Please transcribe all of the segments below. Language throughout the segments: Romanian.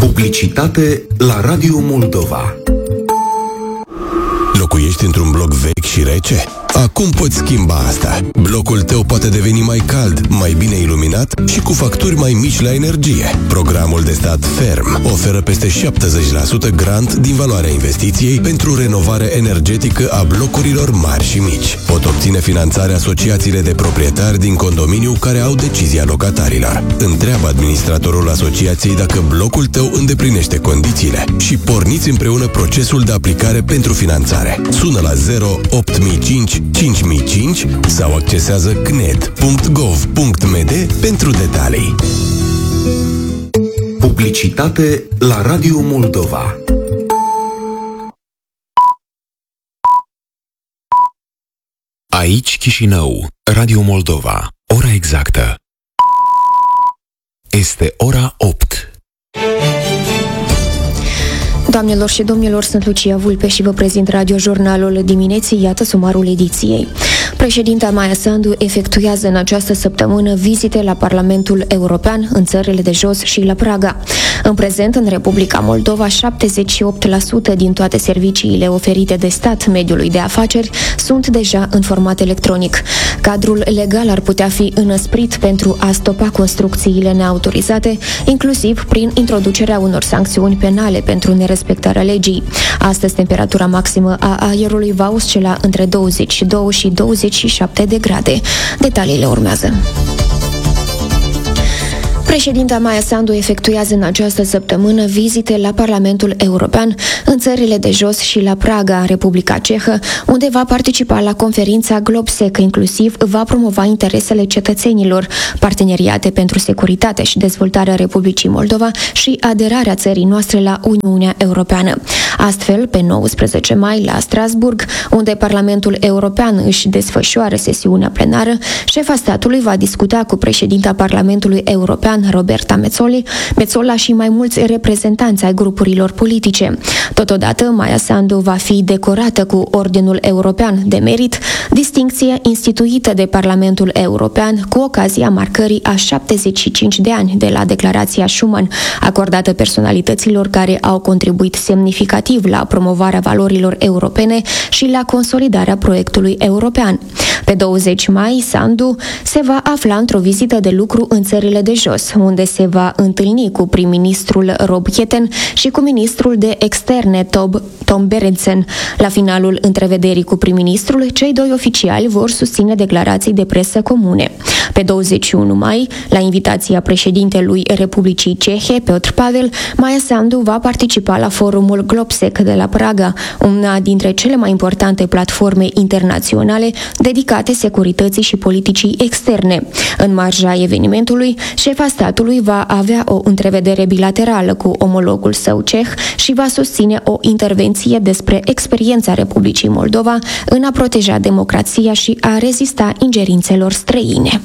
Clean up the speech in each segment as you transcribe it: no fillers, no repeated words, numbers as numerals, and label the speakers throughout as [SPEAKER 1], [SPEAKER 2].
[SPEAKER 1] Publicitate la Radio Moldova.
[SPEAKER 2] Locuiești într-un bloc vechi și rece? Acum poți schimba asta. Blocul tău poate deveni mai cald, mai bine iluminat și cu facturi mai mici la energie. Programul de stat Ferm oferă peste 70% grant din valoarea investiției pentru renovare energetică a blocurilor mari și mici. Pot obține finanțare asociațiile de proprietari din condominiu care au decizia locatarilor. Întreabă administratorul asociației dacă blocul tău îndeplinește condițiile și porniți împreună procesul de aplicare pentru finanțare. Sună la 08005 5005 sau accesează cned.gov.md pentru detalii.
[SPEAKER 1] Publicitate la Radio Moldova. Aici Chișinău, Radio Moldova. Ora exactă este ora 8.
[SPEAKER 3] Doamnelor și domnilor, sunt Lucia Vulpe și vă prezint radiojurnalul dimineții, iată sumarul ediției. Președinta Maia Sandu efectuează în această săptămână vizite la Parlamentul European, în țările de jos și la Praga. În prezent, în Republica Moldova, 78% din toate serviciile oferite de stat mediului de afaceri sunt deja în format electronic. Cadrul legal ar putea fi înăsprit pentru a stopa construcțiile neautorizate, inclusiv prin introducerea unor sancțiuni penale pentru nerespectarea legii. Astăzi, temperatura maximă a aerului va oscila între 22 și 27 de grade. Detaliile urmează. Președinta Maia Sandu efectuează în această săptămână vizite la Parlamentul European, în țările de jos și la Praga, Republica Cehă, unde va participa la conferința Globsec, inclusiv va promova interesele cetățenilor, parteneriate pentru securitatea și dezvoltarea Republicii Moldova și aderarea țării noastre la Uniunea Europeană. Astfel, pe 19 mai, la Strasburg, unde Parlamentul European își desfășoară sesiunea plenară, șefa statului va discuta cu președinta Parlamentului European, Roberta Metsola și mai mulți reprezentanți ai grupurilor politice. Totodată, Maia Sandu va fi decorată cu Ordinul European de Merit, distincție instituită de Parlamentul European cu ocazia marcării a 75 de ani de la Declarația Schuman, acordată personalităților care au contribuit semnificativ la promovarea valorilor europene și la consolidarea proiectului european. Pe 20 mai, Sandu se va afla într-o vizită de lucru în țările de jos, unde se va întâlni cu prim-ministrul Rob Keten și cu ministrul de externe Tom Berendsen. La finalul întrevederii cu prim-ministrul, cei doi oficiali vor susține declarații de presă comune. Pe 21 mai, la invitația președintelui Republicii Cehe, Piotr Pavel, Maia Sandu va participa la forumul Globsec de la Praga, una dintre cele mai importante platforme internaționale dedicate securității și politicii externe. În marja evenimentului, șefa statului va avea o întrevedere bilaterală cu omologul său ceh și va susține o intervenție despre experiența Republicii Moldova în a proteja democrația și a rezista ingerințelor străine.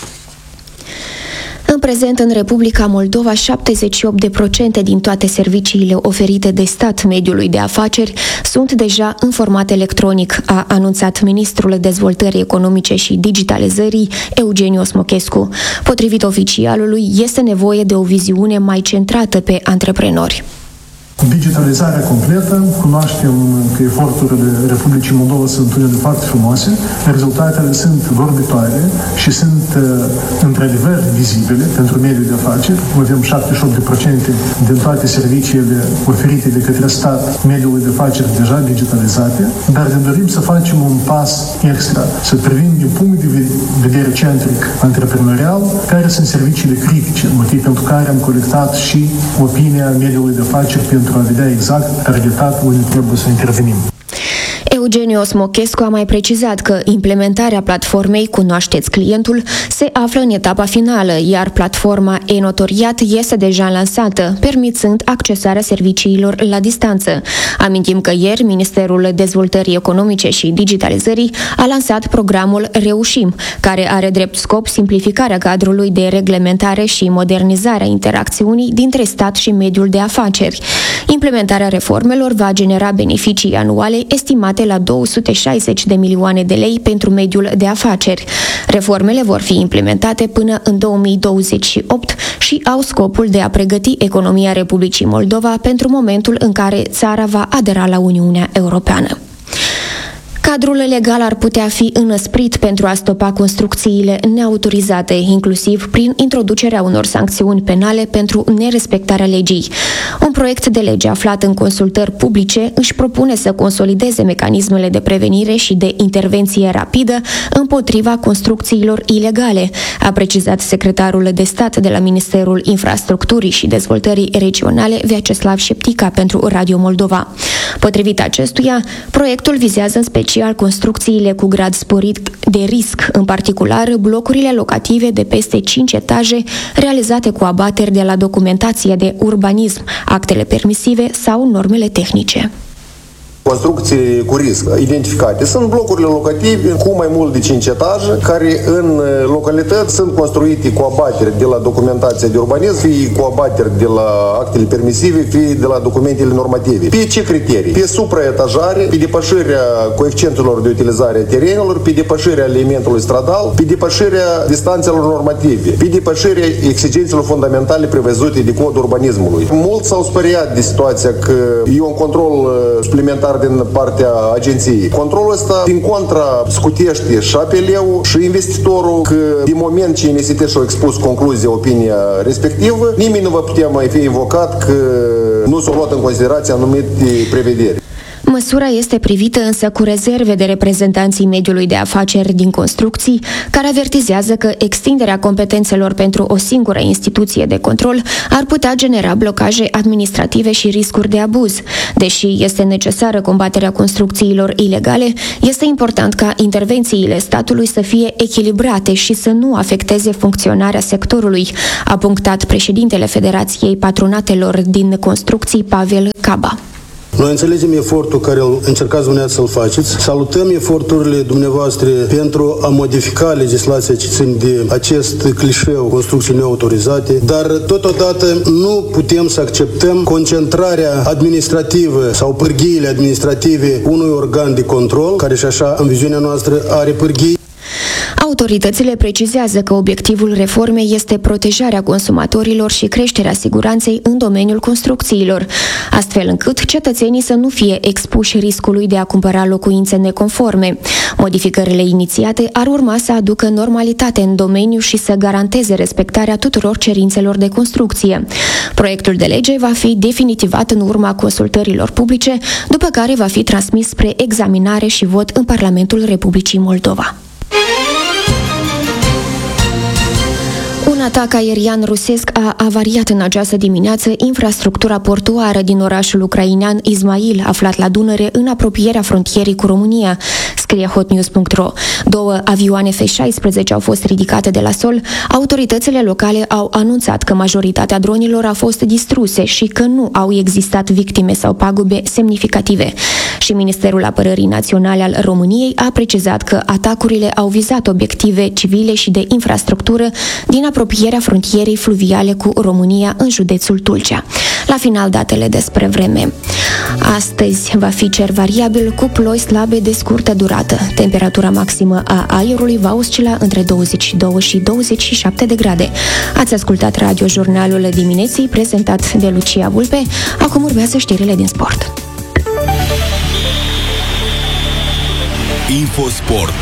[SPEAKER 3] În prezent, în Republica Moldova, 78% din toate serviciile oferite de stat mediului de afaceri sunt deja în format electronic, a anunțat ministrul Dezvoltării Economice și Digitalizării, Eugeniu Osmochescu. Potrivit oficialului, este nevoie de o viziune mai centrată pe antreprenori.
[SPEAKER 4] Digitalizarea completă, cunoaștem că eforturile Republicii Moldova sunt unele foarte frumoase, rezultatele sunt vorbitoare și sunt într-adevăr vizibile pentru mediul de afaceri. Avem 78% din toate serviciile oferite de către stat mediului de afaceri deja digitalizate, dar ne dorim să facem un pas extra, să privim din punct de vedere centric antreprenorial care sunt serviciile critice, motiv pentru care am colectat și opinia mediului de afaceri pentru a vedea exact targetat unde trebuie să intervenim.
[SPEAKER 3] Eugeniu Osmochescu a mai precizat că implementarea platformei Cunoașteți clientul se află în etapa finală, iar platforma e-notoriat este deja lansată, permițând accesarea serviciilor la distanță. Amintim că ieri Ministerul Dezvoltării Economice și Digitalizării a lansat programul Reușim, care are drept scop simplificarea cadrului de reglementare și modernizarea interacțiunii dintre stat și mediul de afaceri. Implementarea reformelor va genera beneficii anuale estimate la la 260 de milioane de lei pentru mediul de afaceri. Reformele vor fi implementate până în 2028 și au scopul de a pregăti economia Republicii Moldova pentru momentul în care țara va adera la Uniunea Europeană. Cadrul legal ar putea fi înăsprit pentru a stopa construcțiile neautorizate, inclusiv prin introducerea unor sancțiuni penale pentru nerespectarea legii. Un proiect de lege aflat în consultări publice își propune să consolideze mecanismele de prevenire și de intervenție rapidă împotriva construcțiilor ilegale, a precizat secretarul de stat de la Ministerul Infrastructurii și Dezvoltării Regionale, Vyacheslav Șeptica, pentru Radio Moldova. Potrivit acestuia, proiectul vizează în special construcțiile cu grad sporit de risc, în particular blocurile locative de peste 5 etaje realizate cu abateri de la documentația de urbanism, actele permisive sau normele tehnice.
[SPEAKER 5] Construcții cu risc identificate sunt blocurile locative cu mai mult de 5 etaje, care în localități sunt construite cu abateri de la documentația de urbanism, fie cu abateri de la actele permisive, fie de la documentele normative. Pe ce criterii? Pe supraetajare, pe depășirea coeficientelor de utilizare a terenelor, pe depășirea elementului stradal, pe depășirea distanțelor normative, pe depășirea exigențelor fundamentale prevăzute de codul urbanismului. Mulți s-au speriat de situația că e un control suplimentar din partea agenției. Controlul ăsta, din contra, scutește și apeleu și investitorul că din moment ce investitor și-a expus concluzia, opinia respectivă, nimeni nu va putea mai fi invocat că nu s-au luat în considerație anumite prevederi.
[SPEAKER 3] Măsura este privită însă cu rezerve de reprezentanții mediului de afaceri din construcții, care avertizează că extinderea competențelor pentru o singură instituție de control ar putea genera blocaje administrative și riscuri de abuz. Deși este necesară combaterea construcțiilor ilegale, este important ca intervențiile statului să fie echilibrate și să nu afecteze funcționarea sectorului, a punctat președintele Federației Patronatelor din Construcții, Pavel Caba.
[SPEAKER 6] Noi înțelegem efortul care încercați dumneavoastră să-l faceți. Salutăm eforturile dumneavoastră pentru a modifica legislația ce țin de acest clișeu construcții neautorizate, dar totodată nu putem să acceptăm concentrarea administrativă sau pârghiile administrative unui organ de control, care și așa, în viziunea noastră, are pârghii.
[SPEAKER 3] Autoritățile precizează că obiectivul reformei este protejarea consumatorilor și creșterea siguranței în domeniul construcțiilor, astfel încât cetățenii să nu fie expuși riscului de a cumpăra locuințe neconforme. Modificările inițiate ar urma să aducă normalitate în domeniu și să garanteze respectarea tuturor cerințelor de construcție. Proiectul de lege va fi definitivat în urma consultărilor publice, după care va fi transmis spre examinare și vot în Parlamentul Republicii Moldova. Un atac aerian rusesc a avariat în această dimineață infrastructura portuară din orașul ucrainean Izmail, aflat la Dunăre, în apropierea frontierei cu România, scrie hotnews.ro. 2 avioane F-16 au fost ridicate de la sol. Autoritățile locale au anunțat că majoritatea dronilor au fost distruse și că nu au existat victime sau pagube semnificative. Și Ministerul Apărării Naționale al României a precizat că atacurile au vizat obiective civile și de infrastructură din apropierea frontierei fluviale cu România în județul Tulcea. La final, datele despre vreme. Astăzi va fi cer variabil cu ploi slabe de scurtă durată. Temperatura maximă a aerului va oscila între 22 și 27 de grade. Ați ascultat radiojurnalul dimineții prezentat de Lucia Vulpe. Acum urmează știrile din sport.
[SPEAKER 1] Infosport.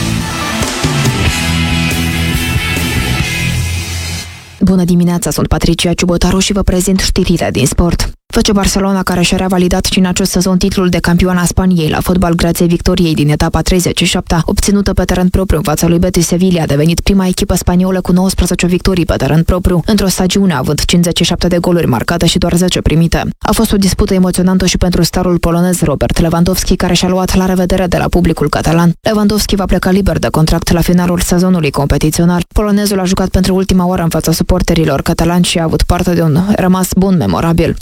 [SPEAKER 7] Bună dimineața, sunt Patricia Ciubotaru și vă prezint știrile din sport. FC Barcelona, care și-a validat și în acest sezon titlul de campion a Spaniei la fotbal grație victoriei din etapa 37, obținută pe teren propriu în fața lui Betis Sevilla, a devenit prima echipă spaniolă cu 19 victorii pe teren propriu, într-o stagiune având 57 de goluri marcate și doar 10 primite. A fost o dispută emoționantă și pentru starul polonez Robert Lewandowski, care și-a luat la revedere de la publicul catalan. Lewandowski va pleca liber de contract la finalul sezonului competițional. Polonezul a jucat pentru ultima oară în fața suporterilor catalani și a avut parte de un rămas bun memorabil. Cum e firesc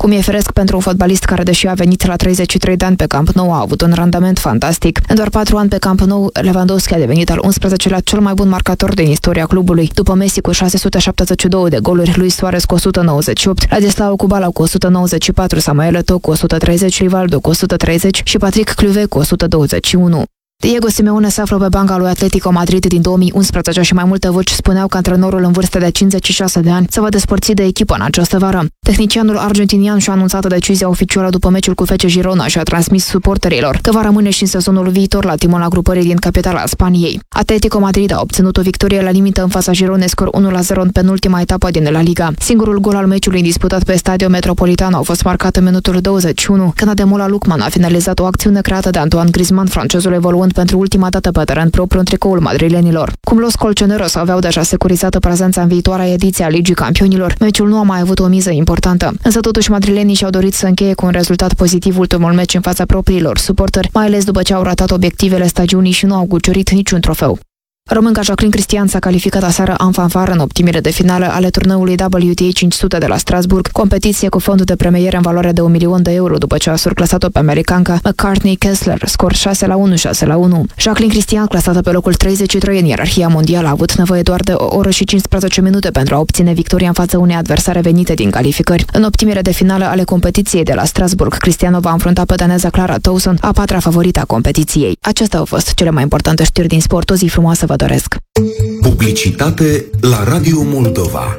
[SPEAKER 7] Firesc pentru un fotbalist care, deși a venit la 33 de ani pe Camp Nou, a avut un randament fantastic. În doar 4 ani pe Camp Nou, Lewandowski a devenit al 11-lea cel mai bun marcator din istoria clubului. După Messi cu 672 de goluri, Luis Suarez cu 198, Ladislau Kubala cu 194, Samuel Eto'o cu 130, Rivaldo cu 130 și Patrick Kluivert cu 121. Diego Simeone se află pe banca lui Atletico Madrid din 2011 și mai multe voci spuneau că antrenorul în vârstă de 56 de ani se va despărți de echipă în această vară. Tehnicianul argentinian și-a anunțat decizia oficială după meciul cu FC Girona și a transmis suporterilor că va rămâne și în sezonul viitor la timonul grupării din capitala Spaniei. Atletico Madrid a obținut o victorie la limită în fața Gironei, scor 1-0 în penultima etapă din La Liga. Singurul gol al meciului disputat pe Stadio Metropolitano a fost marcat în minutul 21, când Ademola Lookman a finalizat o acțiune creată de Antoine Griezmann, francezul evoluând pentru ultima dată pe teren propriu în tricoul madrilenilor. Cum Los Colchoneros aveau deja securizată prezența în viitoarea ediție a Ligii Campionilor, meciul nu a mai avut o miză importantă. Însă totuși madrilenii și-au dorit să încheie cu un rezultat pozitiv ultimul meci în fața propriilor suporteri, mai ales după ce au ratat obiectivele stagiunii și nu au cucerit niciun trofeu. Românca Jacqueline Cristian s-a calificat aseară în fanfară în optimile de finală ale turneului WTA 500 de la Strasbourg, competiție cu fondul de premiere în valoare de 1 milion de euro după ce a surclasat-o pe americanca McCartney Kessler, scor 6-1, 6-1. Jacqueline Cristian, clasată pe locul 33 în ierarhia mondială, a avut nevoie doar de 1 oră și 15 minute pentru a obține victoria în fața unei adversare venite din calificări. În optimile de finală ale competiției de la Strasbourg, Cristiano va înfrunta pe daneza Clara Towson, a patra favorită a competiției. Acestea au fost cele mai importante știri din sport. O zi frumoasă vă doresc!
[SPEAKER 1] Publicitate la Radio Moldova.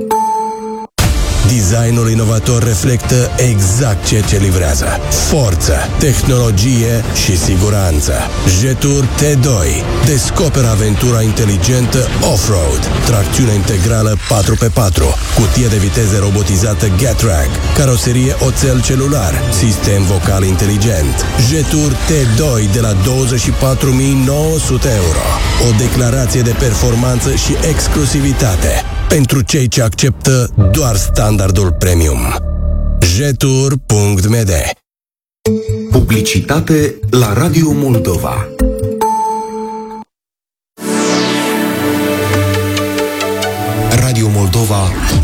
[SPEAKER 2] Designul inovator reflectă exact ceea ce livrează: forță, tehnologie și siguranță. Jetour T2. Descoperă aventura inteligentă off-road, tracțiune integrală 4x4, cutie de viteze robotizată Getrag, caroserie oțel celular, sistem vocal inteligent. Jetour T2 de la 24.900 euro. O declarație de performanță și exclusivitate pentru cei ce acceptă doar standardul premium. Jetour.md.
[SPEAKER 1] Publicitate la Radio Moldova. Radio Moldova